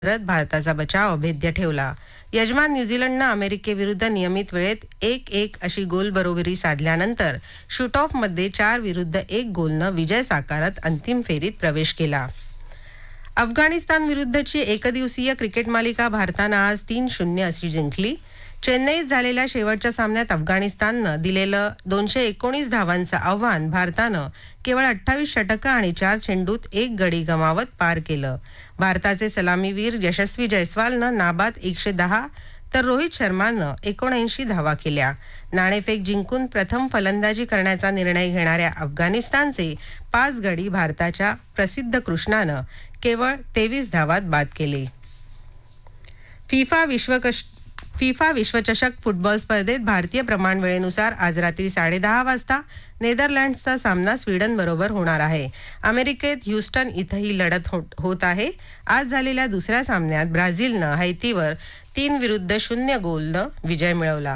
करत भारताचा बचाव अभेद्य ठेवला. यजमान न्यूझीलंडनं अमेरिकेविरुद्ध नियमित वेळेत 1-1 अशी गोल बरोबरी साधल्यानंतर शूट ऑफमध्ये 4-1 गोलनं विजय साकारत अंतिम फेरीत प्रवेश केला. अफगाणिस्तान विरुद्धची एकदिवसीय क्रिकेट मालिका भारतानं आज 3-0 अशी जिंकली. चेन्नईत झालेल्या शेवटच्या सामन्यात अफगाणिस्ताननं दिलेलं 219 धावांचं आव्हान भारतानं केवळ 28 षटकं आणि 4 चेंडूत 1 गडी गमावत पार केलं. भारताचे सलामीवीर यशस्वी जयस्वालनं नाबाद 110 तर रोहित शर्मानं 79 धावा केल्या. नाणेफेक जिंकून प्रथम फलंदाजी करण्याचा निर्णय घेणाऱ्या अफगाणिस्तानचे 5 गडी भारताच्या प्रसिद्ध कृष्णानं केवळ 23 धावात बाद केले. फिफा विश्वचषक फुटबॉल स्पर्धेत भारतीय प्रमाण वेळेनुसार आज रात्री 10:30 वाजता नेदरलँड्सचा सामना स्वीडन बरोबर होणार आहे. अमेरिकेत ह्यूस्टन इथं ही लढत होत आहे. आज झालेल्या दुसऱ्या सामन्यात ब्राझीलनं हैतीवर 3-0 गोलनं विजय मिळवला.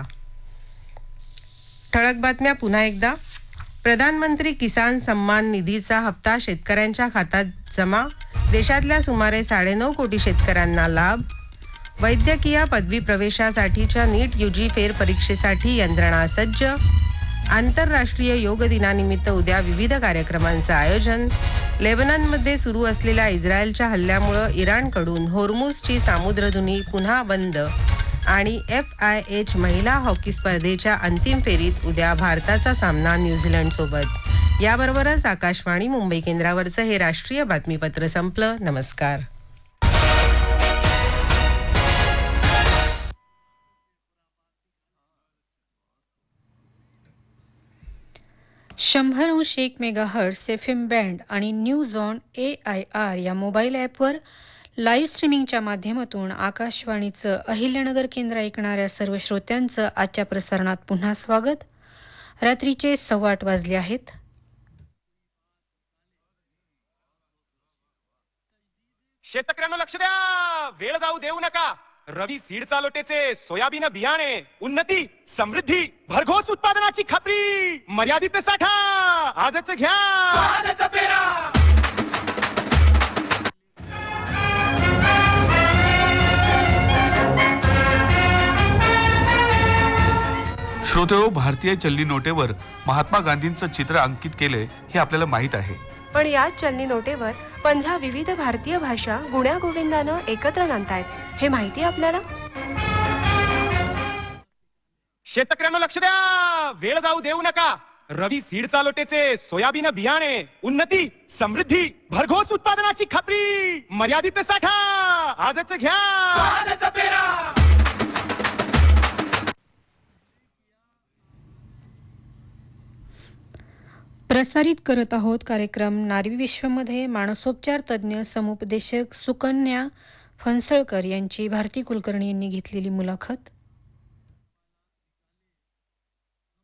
ठळक बातम्या पुन्हा एकदा. प्रधानमंत्री किसान सन्मान निधीचा हप्ता शेतकऱ्यांच्या खात्यात जमा. देशातल्या सुमारे 9.5 कोटी शेतकऱ्यांना लाभ. वैद्यकीय पदवी प्रवेशासाठीच्या नीट यूजी फेरपरीक्षेसाठी यंत्रणा सज्ज. आंतरराष्ट्रीय योग दिनानिमित्त उद्या विविध कार्यक्रमांचं आयोजन. लेबननमध्ये सुरू असलेल्या इस्रायलच्या हल्ल्यामुळे इराणकडून होर्मुझची सामुद्रधुनी पुन्हा बंद. आणि FIH महिला हॉकी स्पर्धेच्या अंतिम फेरीत उद्या भारताचा सामना न्यूझीलंडसोबत. याबरोबरच आकाशवाणी मुंबई केंद्रावरचं हे राष्ट्रीय बातमीपत्र संपलं. नमस्कार. 100.1 मेगाहर्ट्झ FM बँड आणि न्यूज ऑन AIR या मोबाईल ॲपवर लाईव्ह स्ट्रीमिंगच्या माध्यमातून आकाशवाणीचं अहिल्यानगर केंद्र ऐकणाऱ्या सर्व श्रोत्यांचं आजच्या प्रसारणात पुन्हा स्वागत. रात्रीचे 8:15 वाजले आहेत. शेतकऱ्यांना लक्ष द्या, वेळ जाऊ देऊ नका. रवी सीडचा लोटेचे सोयाबीन बियाणे, उन्नती, समृद्धी, भरघोस उत्पादनाची खात्री, मर्यादित साठा आजच घ्या. आजच पेरा. श्रोतेहो, भारतीय चलनी नोटेवर महात्मा गांधींचं चित्र अंकित केले हे आपल्याला माहित आहे. पण याच चलनी नोटेवर 15 विविध भारतीय भाषा गुण्या गोविंदानं एकत्र आणतायत हे माहिती आपल्याला. शेतकऱ्यांना लक्ष द्या, वेळ जाऊ देऊ नका. रवी सीडचा लोटेचे सोयाबीन बियाणे, उन्नती, समृद्धी, भरघोस उत्पादनाची खात्री, मर्यादित साठा आजच घ्या. आजच पेरा. प्रसारित करत आहोत कार्यक्रम नारी विश्वमध्ये. मानसोपचार तज्ज्ञ समुपदेशक सुकन्या फणसळकर यांची भारती कुलकर्णी यांनी घेतलेली मुलाखत.